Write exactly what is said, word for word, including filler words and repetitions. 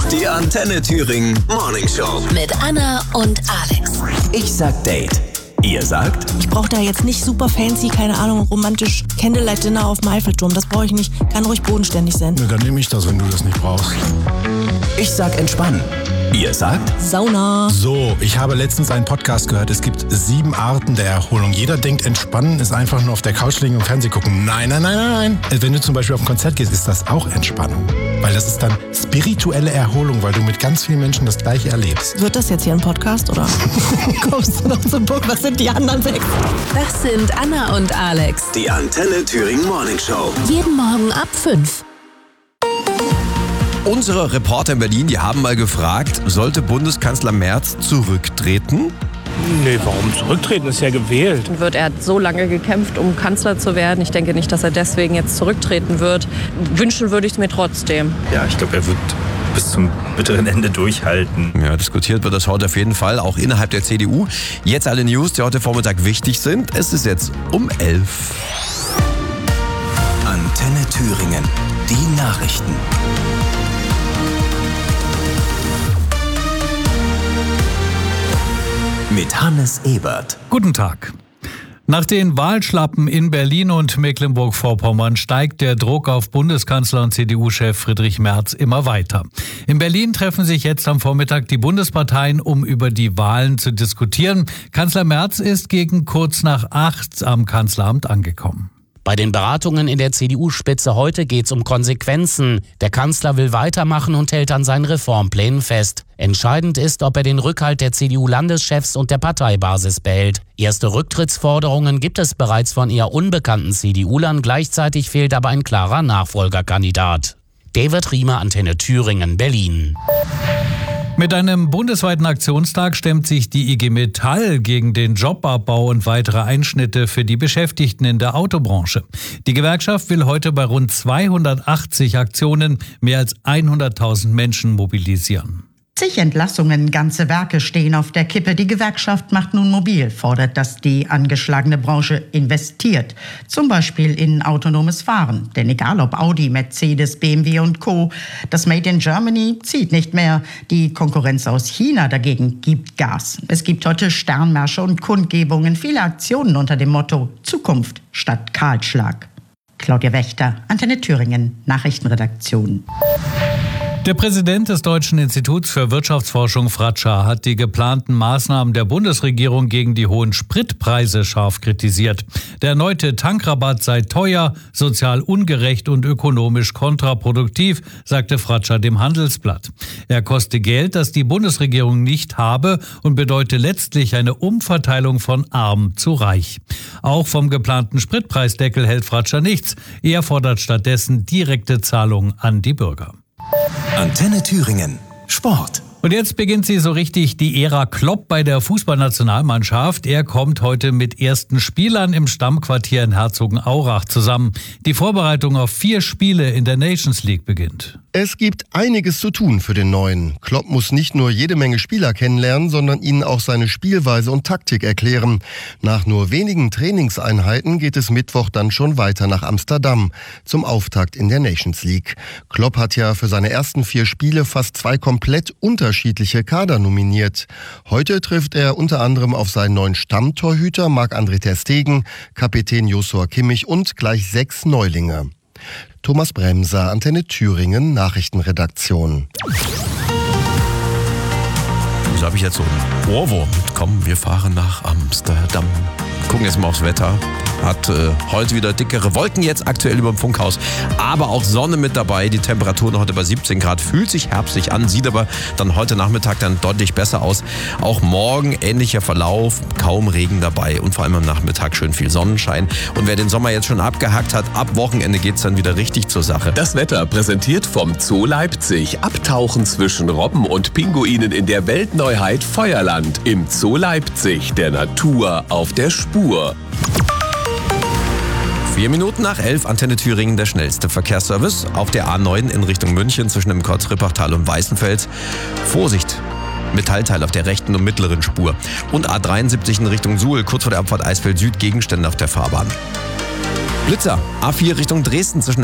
Die Antenne Thüringen Morning Show. Mit Anna und Alex. Ich sag Date. Ihr sagt? Ich brauche da jetzt nicht super fancy, keine Ahnung, romantisch Candlelight Dinner auf dem Eiffelturm. Das brauche ich nicht. Kann ruhig bodenständig sein. Na, dann nehme ich das, wenn du das nicht brauchst. Ich sag entspannen. Ihr sagt? Sauna. So, ich habe letztens einen Podcast gehört. Es gibt sieben Arten der Erholung. Jeder denkt, entspannen ist einfach nur auf der Couch liegen und Fernsehen gucken. Nein, nein, nein, nein. Wenn du zum Beispiel auf ein Konzert gehst, ist das auch Entspannung. Weil das ist dann spirituelle Erholung, weil du mit ganz vielen Menschen das Gleiche erlebst. Wird das jetzt hier ein Podcast oder kommst du noch zum Punkt? Was sind die anderen sechs? Das sind Anna und Alex. Die Antenne Thüringen Morning Show. Jeden Morgen ab fünf. Unsere Reporter in Berlin, die haben mal gefragt, sollte Bundeskanzler Merz zurücktreten? Nee, warum zurücktreten? Ist ja gewählt. Wird er hat so lange gekämpft, um Kanzler zu werden. Ich denke nicht, dass er deswegen jetzt zurücktreten wird. Wünschen würde ich es mir trotzdem. Ja, ich glaube, er wird bis zum bitteren Ende durchhalten. Ja, diskutiert wird das heute auf jeden Fall, auch innerhalb der C D U. Jetzt alle News, die heute Vormittag wichtig sind. Es ist jetzt um elf. Antenne Thüringen. Die Nachrichten. Mit Hannes Ebert. Guten Tag. Nach den Wahlschlappen in Berlin und Mecklenburg-Vorpommern steigt der Druck auf Bundeskanzler und C D U-Chef Friedrich Merz immer weiter. In Berlin treffen sich jetzt am Vormittag die Bundesparteien, um über die Wahlen zu diskutieren. Kanzler Merz ist gegen kurz nach acht am Kanzleramt angekommen. Bei den Beratungen in der C D U-Spitze heute geht es um Konsequenzen. Der Kanzler will weitermachen und hält an seinen Reformplänen fest. Entscheidend ist, ob er den Rückhalt der C D U-Landeschefs und der Parteibasis behält. Erste Rücktrittsforderungen gibt es bereits von eher unbekannten C D U-Lern. Gleichzeitig fehlt aber ein klarer Nachfolgerkandidat. David Riemer, Antenne Thüringen, Berlin. Mit einem bundesweiten Aktionstag stemmt sich die I G Metall gegen den Jobabbau und weitere Einschnitte für die Beschäftigten in der Autobranche. Die Gewerkschaft will heute bei rund zweihundertachtzig Aktionen mehr als hunderttausend Menschen mobilisieren. Zig Entlassungen, ganze Werke stehen auf der Kippe. Die Gewerkschaft macht nun mobil, fordert, dass die angeschlagene Branche investiert. Zum Beispiel in autonomes Fahren. Denn egal ob Audi, Mercedes, B M W und Co., das Made in Germany zieht nicht mehr. Die Konkurrenz aus China dagegen gibt Gas. Es gibt heute Sternmärsche und Kundgebungen, viele Aktionen unter dem Motto Zukunft statt Kahlschlag. Claudia Wächter, Antenne Thüringen, Nachrichtenredaktion. Der Präsident des Deutschen Instituts für Wirtschaftsforschung, Fratscher, hat die geplanten Maßnahmen der Bundesregierung gegen die hohen Spritpreise scharf kritisiert. Der erneute Tankrabatt sei teuer, sozial ungerecht und ökonomisch kontraproduktiv, sagte Fratscher dem Handelsblatt. Er koste Geld, das die Bundesregierung nicht habe und bedeute letztlich eine Umverteilung von arm zu reich. Auch vom geplanten Spritpreisdeckel hält Fratscher nichts. Er fordert stattdessen direkte Zahlungen an die Bürger. Antenne Thüringen. Sport. Und jetzt beginnt sie so richtig die Ära Klopp bei der Fußballnationalmannschaft. Er kommt heute mit ersten Spielern im Stammquartier in Herzogenaurach zusammen. Die Vorbereitung auf vier Spiele in der Nations League beginnt. Es gibt einiges zu tun für den Neuen. Klopp muss nicht nur jede Menge Spieler kennenlernen, sondern ihnen auch seine Spielweise und Taktik erklären. Nach nur wenigen Trainingseinheiten geht es Mittwoch dann schon weiter nach Amsterdam zum Auftakt in der Nations League. Klopp hat ja für seine ersten vier Spiele fast zwei komplett unterschiedliche Kader nominiert. Heute trifft er unter anderem auf seinen neuen Stammtorhüter Marc-André ter Stegen, Kapitän Joshua Kimmich und gleich sechs Neulinge. Thomas Bremser, Antenne Thüringen, Nachrichtenredaktion. So habe ich jetzt so einen Ohrwurm. Komm, wir fahren nach Amsterdam. Gucken jetzt mal aufs Wetter. Hat äh, heute wieder dickere Wolken jetzt aktuell über dem Funkhaus. Aber auch Sonne mit dabei. Die Temperaturen heute bei siebzehn Grad. Fühlt sich herbstlich an, sieht aber dann heute Nachmittag dann deutlich besser aus. Auch morgen ähnlicher Verlauf, kaum Regen dabei und vor allem am Nachmittag schön viel Sonnenschein. Und wer den Sommer jetzt schon abgehakt hat, ab Wochenende geht's dann wieder richtig zur Sache. Das Wetter präsentiert vom Zoo Leipzig. Abtauchen zwischen Robben und Pinguinen in der Weltneuheit Feuerland. Im Zoo Leipzig, der Natur auf der Spur. Vier Minuten nach elf, Antenne Thüringen, der schnellste Verkehrsservice. Auf der A neun in Richtung München zwischen dem Kotzrippachtal und Weißenfels. Vorsicht! Metallteil auf der rechten und mittleren Spur. Und A dreiundsiebzig in Richtung Suhl, kurz vor der Abfahrt Eisfeld Süd, Gegenstände auf der Fahrbahn. Blitzer, A vier Richtung Dresden zwischen